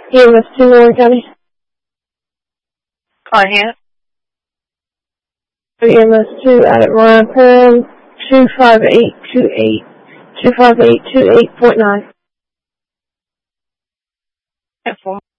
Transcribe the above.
EMS 2, Warren County. Client. EMS 2 out at Ryan Perrin, 25828.9.